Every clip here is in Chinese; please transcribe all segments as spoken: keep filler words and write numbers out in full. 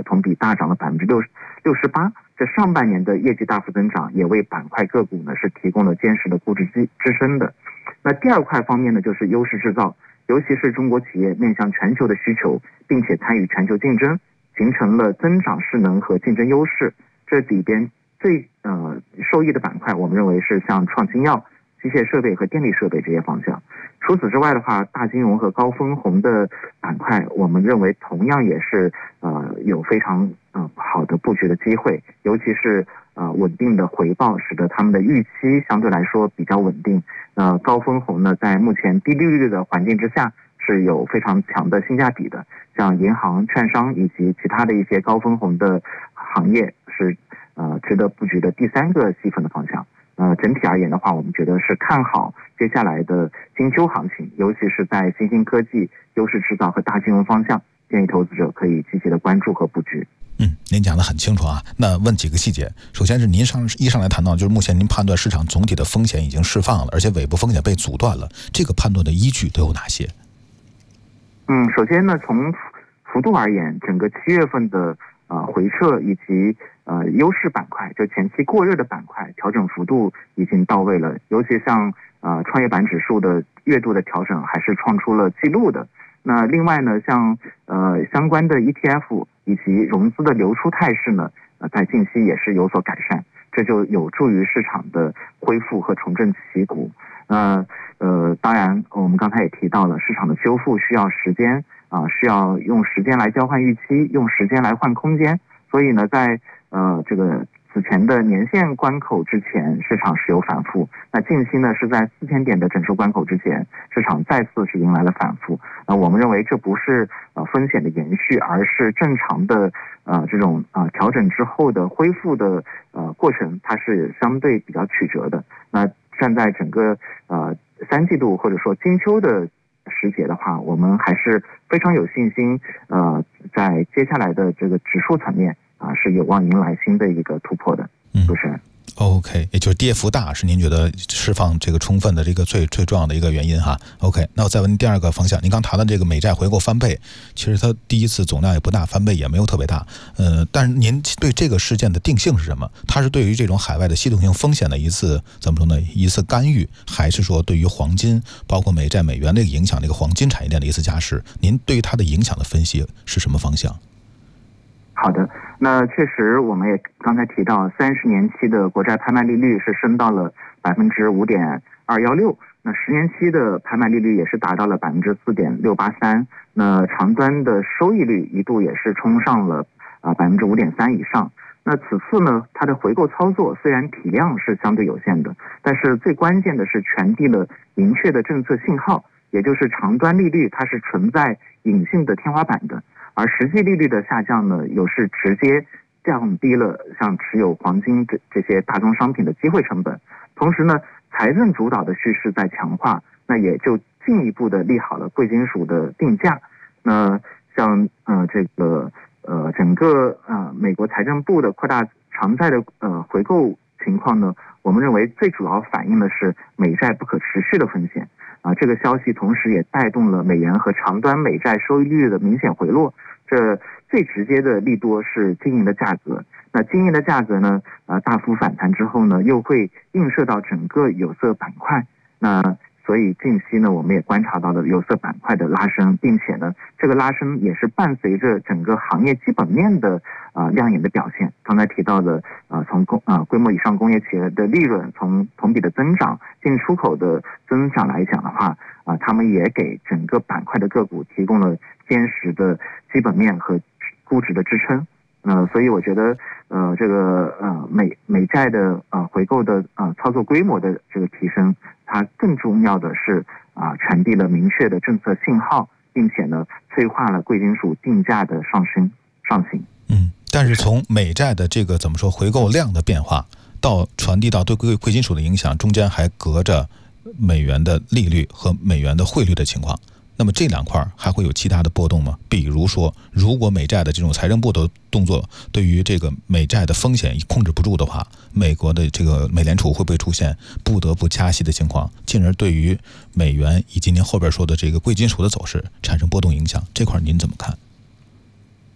同比大涨了百分之六六十八。这上半年的业绩大幅增长，也为板块个股呢是提供了坚实的估值支支撑的。那第二块方面呢，就是优势制造，尤其是中国企业面向全球的需求，并且参与全球竞争，形成了增长势能和竞争优势。这里边最呃受益的板块，我们认为是像创新药、机械设备和电力设备这些方向。除此之外的话，大金融和高分红的板块，我们认为同样也是呃有非常呃好的布局的机会，尤其是呃稳定的回报，使得他们的预期相对来说比较稳定。呃，高分红呢，在目前低利率的环境之下，是有非常强的性价比的。像银行、券商以及其他的一些高分红的行业，是呃值得布局的第三个细分的方向。呃，整体而言的话，我们觉得是看好接下来的金秋行情，尤其是在新兴科技、优势制造和大金融方向，建议投资者可以积极的关注和布局。 嗯，您讲得很清楚啊。那问几个细节，首先是您上一上来谈到，就是目前您判断市场总体的风险已经释放了，而且尾部风险被阻断了，这个判断的依据都有哪些？ 嗯，首先呢，从幅度而言，整个七月份的呃回撤以及呃优势板块，就前期过热的板块，调整幅度已经到位了。尤其像呃创业板指数的月度的调整，还是创出了记录的。那另外呢，像呃相关的 E T F 以及融资的流出态势呢，呃在近期也是有所改善，这就有助于市场的恢复和重振旗鼓。呃呃，当然我们刚才也提到了，市场的修复需要时间啊、呃，需要用时间来交换预期，用时间来换空间。所以呢，在呃这个此前的年线关口之前，市场是有反复。那近期呢，是在四千点的整数关口之前，市场再次是迎来了反复。那我们认为这不是呃风险的延续，而是正常的呃这种啊、呃、调整之后的恢复的呃过程，它是相对比较曲折的。那站在整个呃三季度或者说金秋的时节的话，我们还是非常有信心，呃，在接下来的这个指数层面啊、呃，是有望迎来新的一个突破的。主持人。 OK， 也就是跌幅大是您觉得释放这个充分的这个最最重要的一个原因哈。OK， 那我再问您第二个方向，您刚谈的这个美债回购翻倍，其实它第一次总量也不大，翻倍也没有特别大，呃，但是您对这个事件的定性是什么？它是对于这种海外的系统性风险的一次怎么说呢？一次干预，还是说对于黄金，包括美债、美元这个影响，这个黄金产业链的一次加持？您对于它的影响的分析是什么方向？ 好的，那确实我们也刚才提到，三十年期的国债拍卖利率是升到了百分之五点二幺六，那十年期的拍卖利率也是达到了百分之四点六八三，那长端的收益率一度也是冲上了啊百分之五点三以上。那此次呢，它的回购操作虽然体量是相对有限的，但是最关键的是传递了明确的政策信号，也就是长端利率它是存在隐性的天花板的。而实际利率的下降呢，又是直接降低了像持有黄金这这些大宗商品的机会成本。同时呢，财政主导的叙事在强化，那也就进一步的利好了贵金属的定价。那像呃这个呃整个呃美国财政部的扩大长债的呃回购情况呢，我们认为最主要反映的是美债不可持续的风险。啊，这个消息同时也带动了美元和长端美债收益率的明显回落。这最直接的利多是金银的价格。那金银的价格呢，呃，大幅反弹之后呢，又会映射到整个有色板块。那所以近期呢，我们也观察到了有色板块的拉升，并且呢，这个拉升也是伴随着整个行业基本面的啊、呃、亮眼的表现。刚才提到的啊、呃，从工啊、呃、规模以上工业企业的利润，从同比的增长、进出口的增长来讲的话，啊、呃，他们也给整个板块的个股提供了坚实的基本面和估值的支撑。呃，所以我觉得，呃，这个呃美美债的呃回购的呃操作规模的这个提升，它更重要的是啊、呃、传递了明确的政策信号，并且呢催化了贵金属定价的上升上行。 嗯，但是从美债的这个怎么说回购量的变化，到传递到对贵贵金属的影响，中间还隔着美元的利率和美元的汇率的情况。那么这两块还会有其他的波动吗？比如说，如果美债的这种财政部的动作对于这个美债的风险控制不住的话，美国的这个美联储会不会出现不得不加息的情况，进而对于美元以及您后边说的这个贵金属的走势产生波动影响？这块您怎么看？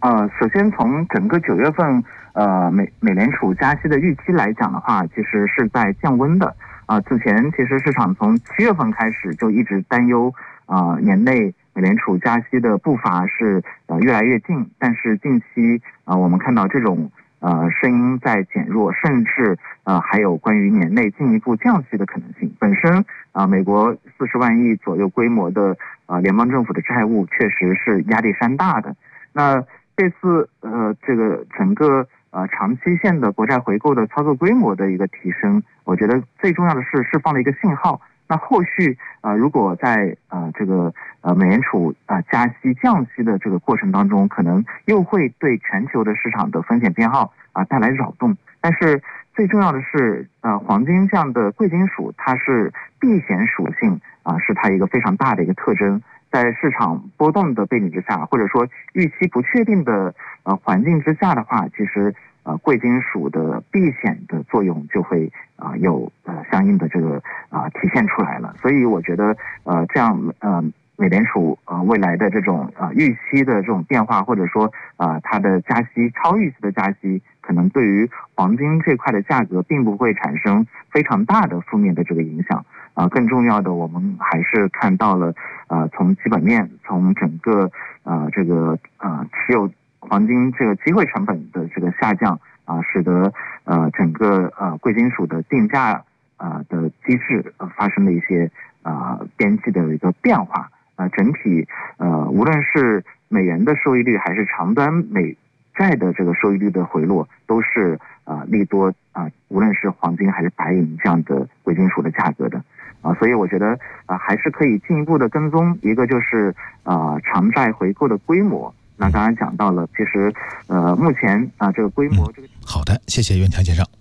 呃，首先从整个九月份呃美美联储加息的预期来讲的话，其实是在降温的。啊、呃，此前其实市场从七月份开始就一直担忧，啊、呃、年内美联储加息的步伐是呃越来越近，但是近期啊、呃、我们看到这种呃声音在减弱，甚至呃还有关于年内进一步降息的可能性。本身啊、呃、美国四十万亿左右规模的呃联邦政府的债务确实是压力山大的。那这次呃这个整个呃长期限的国债回购的操作规模的一个提升，我觉得最重要的是释放了一个信号。那后续呃如果在呃这个呃美联储啊、呃、加息降息的这个过程当中，可能又会对全球的市场的风险偏好啊、呃、带来扰动。但是最重要的是呃黄金这样的贵金属，它是避险属性啊、呃、是它一个非常大的一个特征。在市场波动的背景之下，或者说预期不确定的呃环境之下的话，其实呃贵金属的避险的作用就会啊、呃、有呃相应的这个啊、呃、体现出来了。所以我觉得呃这样呃美联储呃未来的这种啊、呃、预期的这种变化，或者说啊、呃、它的加息超预期的加息，可能对于黄金这块的价格并不会产生非常大的负面的这个影响。啊、呃，更重要的，我们还是看到了，呃，从基本面，从整个呃这个呃持有黄金这个机会成本的这个下降啊、呃，使得呃整个呃贵金属的定价啊、呃、的机制、呃、发生了一些啊、呃、边际的一个变化。呃，整体呃无论是美元的收益率，还是长端美债的这个收益率的回落，都是啊、呃、利多啊、呃，无论是黄金还是白银这样的贵金属的价格的。啊，所以我觉得啊，还是可以进一步的跟踪。一个就是啊，长债回购的规模。那刚才讲到了，其实呃，目前啊，这个规模这个、 嗯、好的，谢谢袁强先生。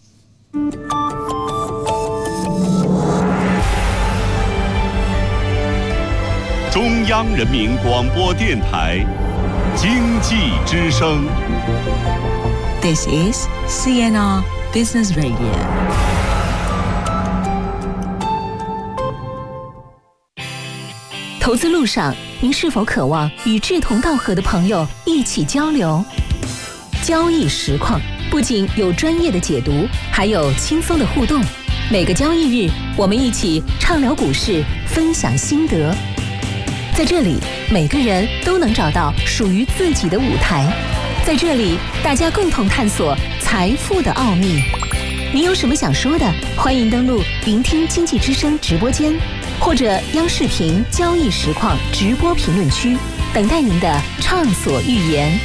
中央人民广播电台经济之声。 This is C N R Business Radio。投资路上，您是否渴望与志同道合的朋友一起交流？交易实况不仅有专业的解读，还有轻松的互动。每个交易日，我们一起畅聊股市，分享心得。在这里，每个人都能找到属于自己的舞台。在这里，大家共同探索财富的奥秘。您有什么想说的？欢迎登录聆听经济之声直播间，或者央视频交易实况直播评论区，等待您的畅所欲言。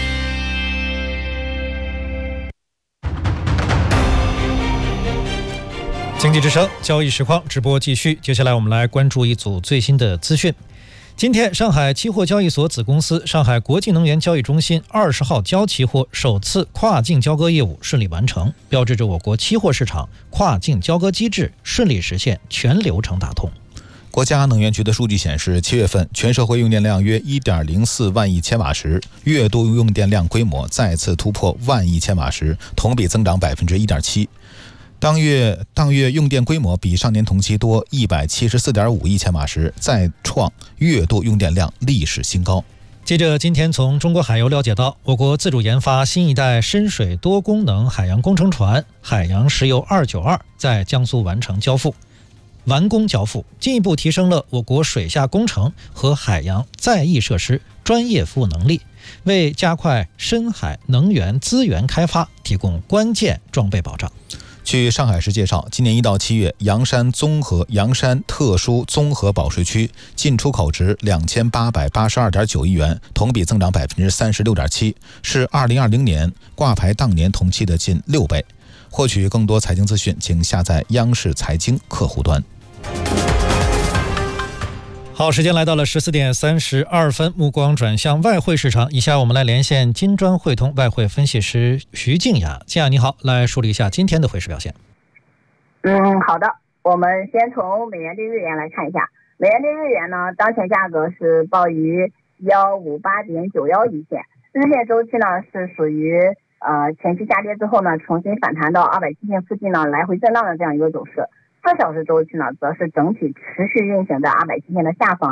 经济之声交易实况直播继续，接下来我们来关注一组最新的资讯。今天，上海期货交易所子公司上海国际能源交易中心二十号交期货首次跨境交割业务顺利完成，标志着我国期货市场跨境交割机制顺利实现全流程打通。 国家能源局的数据显示，七月份全社会用电量约 一点零四万亿千瓦时，月度用电量规模再次突破万亿千瓦时，同比增长 百分之一点七。当月当月用电规模比上年同期多 一百七十四点五亿千瓦时，再创月度用电量历史新高。 记者今天从中国海油了解到，我国自主研发新一代深水多功能海洋工程船海洋石油二九二在江苏完成交付完工交付，进一步提升了我国水下工程和海洋在役设施专业服务能力，为加快深海能源资源开发提供关键装备保障。 据上海市介绍，今年一到七月，洋山综合洋山特殊综合保税区进出口值两千八百八十二点九亿元，同比增长 百分之三十六点七， 是二零二零年挂牌当年同期的近六倍。获取更多财经资讯，请下载央视财经客户端。 好，时间来到了十四点三十二分，目光转向外汇市场。以下我们来连线金砖汇通外汇分析师徐静雅。静雅你好，来梳理一下今天的汇市表现。 嗯，好的，我们先从美元对日元来看一下。美元对日元呢，当前价格是报于一五八点九一一线，日线周期呢是属于呃前期下跌之后呢，重新反弹到二百七线附近呢，来回震荡的这样一个走势。四小时周期呢，则是整体持续运行在二百七线的下方。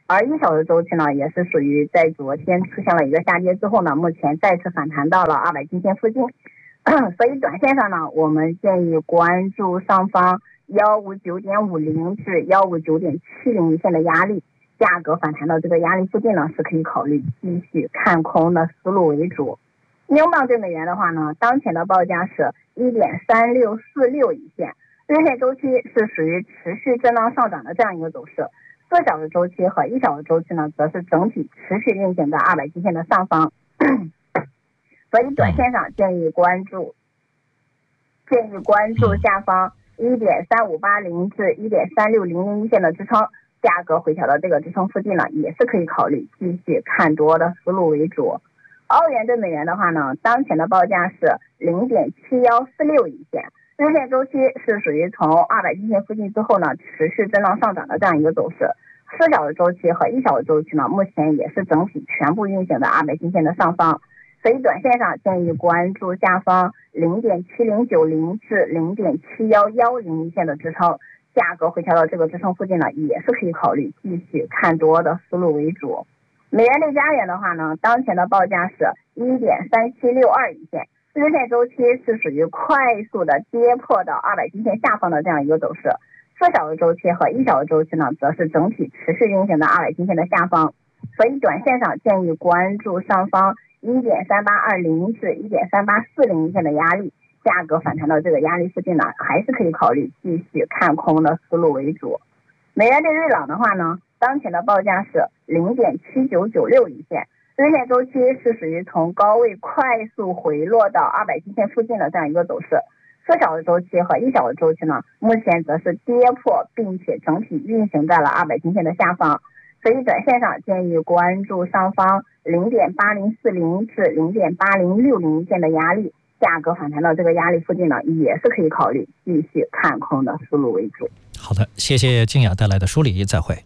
而一小时周期呢，也是属于在昨天出现了一个下跌之后呢，目前再次反弹到了二百均线附近。所以短线上呢，我们建议关注上方幺五九点五零至幺五九点七零一线的压力，价格反弹到这个压力附近呢，是可以考虑继续看空的思路为主。英镑对美元的话呢，当前的报价是 一点三六四六一线，日线周期是属于持续震荡上涨的这样一个走势，四小时周期和一小时周期呢，则是整体持续运行在二百均线的上方。所以短线上建议关注建议关注下方 一点三五八零至 一点三六零零一线的支撑，价格回调到这个支撑附近呢，也是可以考虑继续看多的思路为主。澳元对美元的话呢，当前的报价是 零点七一四六一线，日线周期是属于从二百均线附近之后呢，持续震荡上涨的这样一个走势。四小时周期和一小时周期呢，目前也是整体全部运行在二百均线的上方。所以短线上建议关注下方 零点七零九零至 零点七一一零一线的支撑，价格回调到这个支撑附近呢，也是可以考虑继续看多的思路为主。美元对加元的话呢，当前的报价是 一点三七六二一线，日线周期是属于快速的跌破到二百均线下方的这样一个走势，四小时周期和一小时周期呢，则是整体持续运行的二百均线的下方。所以短线上建议关注上方 一点三八二零至 一点三八四零一线的压力，价格反弹到这个压力附近呢，还是可以考虑继续看空的思路为主。美元对瑞郎的话呢，当前的报价是 零点七九九六一线，日线周期是属于从高位快速回落到二百均线附近的这样一个走势，四小时周期和一小时周期呢，目前则是跌破并且整体运行在了二百均线的下方。所以短线上建议关注上方 零点八零四零至 零点八零六零一线的压力，价格反弹到这个压力附近呢，也是可以考虑继续看空的思路为主。 好的，谢谢静雅带来的梳理，再会。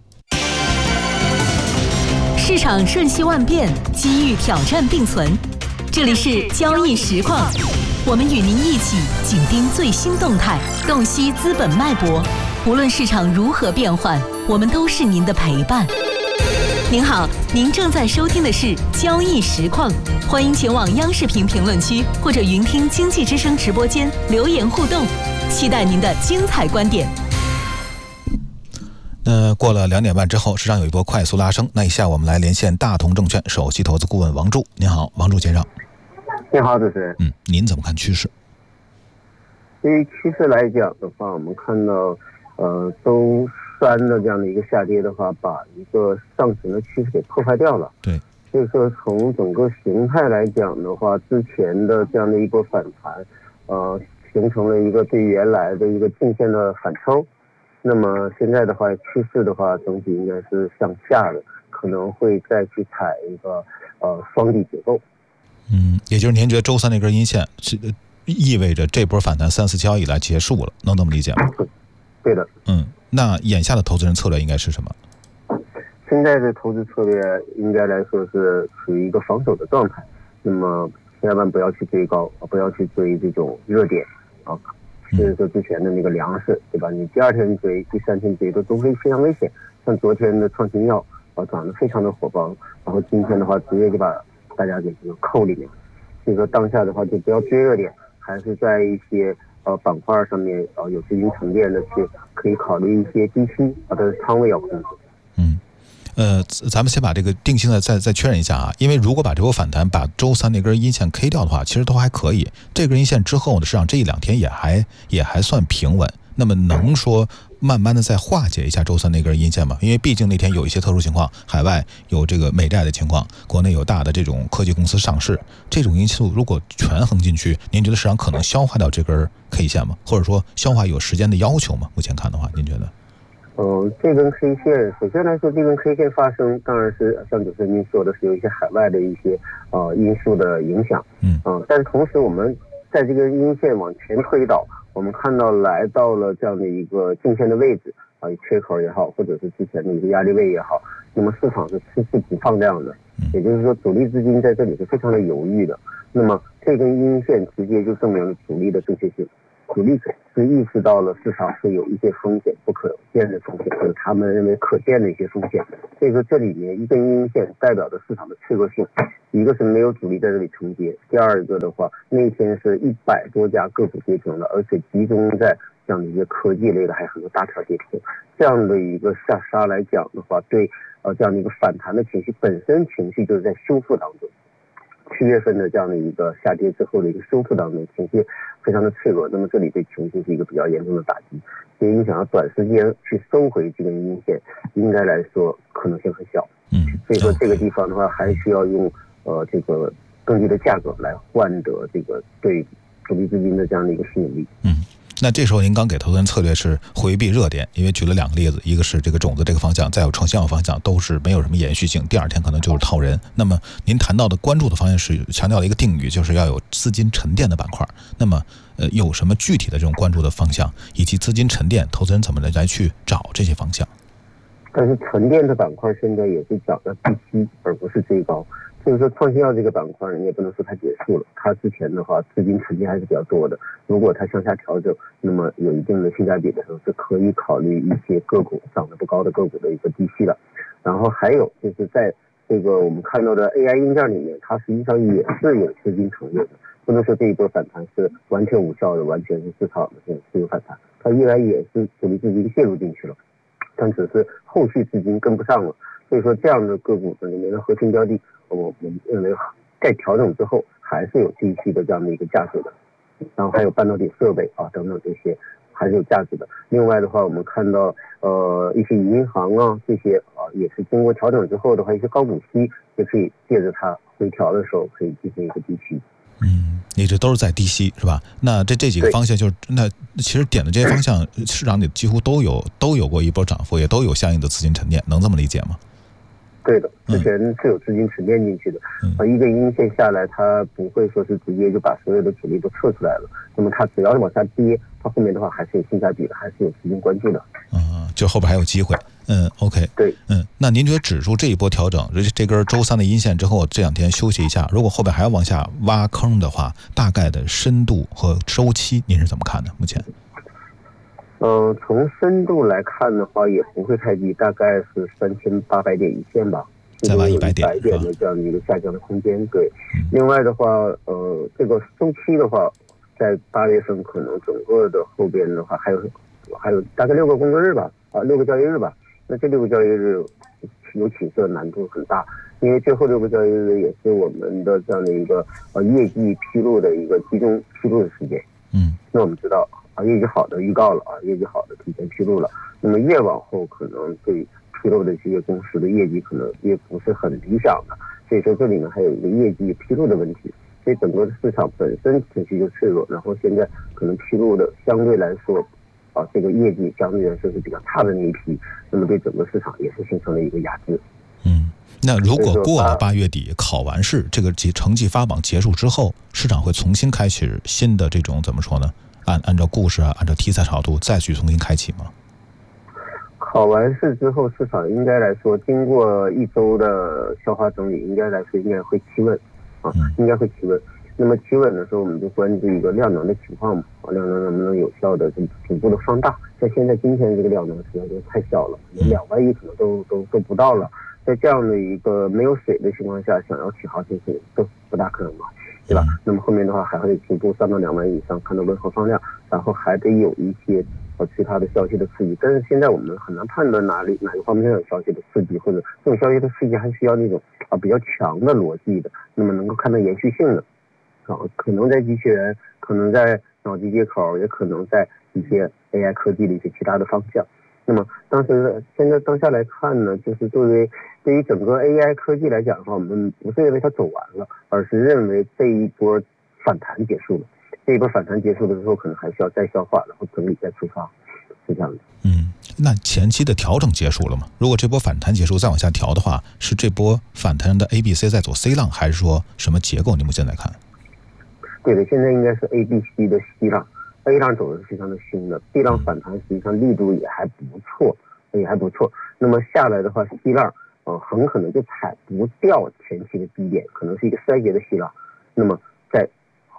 市场瞬息万变，机遇挑战并存，这里是交易实况，我们与您一起紧盯最新动态，洞悉资本脉搏。无论市场如何变换，我们都是您的陪伴。您好，您正在收听的是交易实况，欢迎前往央视频评论区或者云听经济之声直播间留言互动，期待您的精彩观点。 那过了两点半之后，市场有一波快速拉升。那以下我们来连线大同证券首席投资顾问王柱。您好，王柱先生。 你好，主持人。 嗯，您怎么看趋势？ 对于趋势来讲的话，我们看到，呃，周三的这样的一个下跌的话，把一个上行的趋势给破坏掉了。 对。 所以说，从整个形态来讲的话，之前的这样的一波反弹，呃，形成了一个对原来的一个净线的反抽。那么现在的话，趋势的话，整体应该是向下的，可能会再去踩一个呃双底结构。 嗯，也就是您觉得周三那根阴线是意味着这波反弹三次交易以来结束了，能这么理解吗？ 对的。 嗯，那眼下的投资人策略应该是什么？ 现在的投资策略应该来说是处于一个防守的状态，那么千万不要去追高，不要去追这种热点啊。甚至说之前的那个粮食，对吧？你第二天追、第三天追都都会非常危险。像昨天的创新药啊，涨得非常的火爆，然后今天的话直接就把大家给这个扣里面。所以说当下的话就不要追热点，还是在一些呃板块上面啊有资金沉淀的去可以考虑一些低吸，啊，但是仓位要控制。 嗯。呃，咱们先把这个定性的再再确认一下啊，因为如果把这波反弹把周三那根阴线 K 掉的话，其实都还可以。这根阴线之后呢，市场这一两天也还也还算平稳。那么能说慢慢的再化解一下周三那根阴线吗？因为毕竟那天有一些特殊情况，海外有这个美债的情况，国内有大的这种科技公司上市，这种因素如果权衡进去，您觉得市场可能消化掉这根 K 线吗？或者说消化有时间的要求吗？目前看的话，您觉得？ 嗯，这根 K 线，首先来说，这根 K 线发生，当然是像主持人您说的是有一些海外的一些呃因素的影响，嗯啊、呃，但是同时我们在这个阴线往前推导，我们看到来到了这样的一个颈线的位置啊、呃，缺口也好，或者是之前的一个压力位也好，那么市场是迟迟不放量的，也就是说主力资金在这里是非常的犹豫的。那么这根阴线直接就证明了主力的正确性。 主力是意识到了市场是有一些风险，不可见的风险，或者他们认为可见的一些风险。所以说这里面一根阴线代表着市场的脆弱性，一个是没有主力在这里承接，第二个的话，那天是一百多家个股跌停了，而且集中在这样的一些科技类的，还有很多大条跌停。这样的一个下杀来讲的话，对呃这样的一个反弹的情绪本身情绪就是在修复当中。七月份的这样的一个下跌之后的一个修复当中，情绪非常的脆弱，那么这里对情绪是一个比较严重的打击，所以你想要短时间去收回这根阴线，应该来说可能性很小。 嗯， 所以说这个地方的话，还需要用呃这个更低的价格来换得这个对主力资金的这样的一个吸引力。 嗯。那这时候您刚给投资人策略是回避热点，因为举了两个例子，一个是这个种子这个方向，再有创新药方向，都是没有什么延续性，第二天可能就是套人。那么您谈到的关注的方向是强调了一个定语，就是要有资金沉淀的板块。那么呃有什么具体的这种关注的方向，以及资金沉淀，投资人怎么来去找这些方向？ 但是沉淀的板块现在也是涨的低吸，而不是追高。就是说创新药这个板块，你也不能说它结束了，它之前的话资金沉淀还是比较多的。如果它向下调整，那么有一定的性价比的时候，是可以考虑一些个股涨得不高的个股的一个低吸了。然后还有就是在这个我们看到的 A I 硬件里面，它实际上也是有资金承认的，不能说这一波反弹是完全无效的，完全是市场的这种自由反弹，它依然也是主力资金介入进去了，但只是后续资金跟不上了。所以说这样的个股里面的核心标的，我们认为在调整之后还是有继续的这样的一个价值的。然后还有半导体设备啊等等这些还是有价值的。另外的话，我们看到呃一些银行啊这些啊也是经过调整之后的话，一些高股息也可以借着它回调的时候可以进行一个低吸。 嗯，你这都是在低吸是吧？那这这几个方向就是那其实点的这些方向，市场里几乎都有都有过一波涨幅，也都有相应的资金沉淀，能这么理解吗？ 对的，之前是有资金沉淀进去的， 嗯、 一个阴线下来，它不会说是直接就把所有的主力都撤出来了。那么它只要是往下跌，它后面的话还是有性价比的，还是有资金关注的。 嗯，就后边还有机会。嗯 ，OK。 对， 嗯，那您觉得指数这一波调整，这这根周三的阴线之后，这两天休息一下，如果后边还要往下挖坑的话，大概的深度和周期，您是怎么看的？目前？ 呃，从深度来看的话，也不会太低，大概是三千八百点一线吧， 再挖一百点， 一百点的这样的一个下降的空间。对，嗯、另外的话，呃，这个周期的话，在八月份可能整个的后边的话，还有还有大概六个工作日吧，啊，六个交易日吧。那这六个交易日有起色难度很大，因为最后六个交易日也是我们的这样的一个呃业绩披露的一个集中披露的时间。 嗯， 那我们知道。啊，业绩好的预告了啊，业绩好的提前披露了。那么越往后，可能对披露的这些公司的业绩可能也不是很理想的。所以说这里面还有一个业绩披露的问题。所以整个市场本身情绪就脆弱，然后现在可能披露的相对来说，啊，这个业绩相对来说是比较差的那一批，那么对整个市场也是形成了一个压制。 嗯，那如果过了八月底考完试，这个成绩发榜结束之后，市场会重新开启新的这种怎么说呢？按按照故事啊，按照题材炒度再去重新开启吗？ 考完试之后，市场应该来说，经过一周的消化整理，应该来说应该会企稳啊，应该会企稳。那么企稳的时候，我们就关注一个量能的情况嘛，啊，量能能不能有效的逐步的放大？像现在今天这个量能实际上就太小了，两万亿可能都都都不到了。在这样的一个没有水的情况下，想要起好这些都不大可能嘛。对吧？那么后面的话还会逐步上到两万亿以上，看到温和放量，然后还得有一些呃其他的消息的刺激。但是现在我们很难判断哪里哪个方面有消息的刺激，或者这种消息的刺激还需要那种啊比较强的逻辑的，那么能够看到延续性的啊，可能在机器人，可能在脑机接口，也可能在一些 A I 科技的一些其他的方向。那么当时现在当下来看呢，就是作为对于整个 A I 科技来讲的话，我们不是认为它走完了，而是认为这一波反弹结束了。这一波反弹结束的时候，可能还需要再消化，然后整理再出发，是这样的。 嗯，那前期的调整结束了吗？如果这波反弹结束再往下调的话，是这波反弹的 A、B、C 在走 C 浪，还是说什么结构？你目前来看？ 对的，现在应该是 A、B、C 的 C 浪。A 浪走的是非常的凶的 ，B 浪反弹实际上力度也还不错，也还不错。那么下来的话 ，C 浪呃很可能就踩不掉前期的低点，可能是一个衰竭的 C 浪。那么在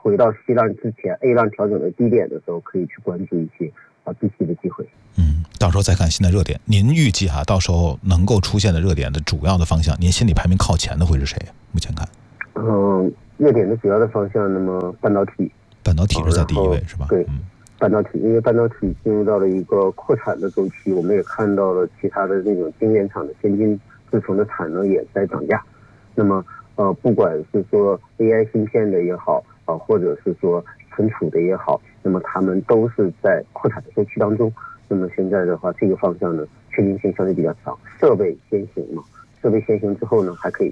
回到 C 浪之前 A 浪调整的低点的时候，可以去关注一些啊 B 期的机会。 嗯，到时候再看新的热点。您预计哈，到时候能够出现的热点的主要的方向，您心里排名靠前的会是谁？目前看， 嗯，热点的主要的方向，那么半导体， 半导体是在第一位是吧？ 对， 嗯， 半导体，因为半导体进入到了一个扩产的周期，我们也看到了其他的那种晶圆厂的先进制程的产能也在涨价。那么呃，不管是说 A I 芯片的也好啊、呃，或者是说存储的也好，那么他们都是在扩产的周期当中。那么现在的话，这个方向呢，确定性相对比较强，设备先行嘛，设备先行之后呢，还可以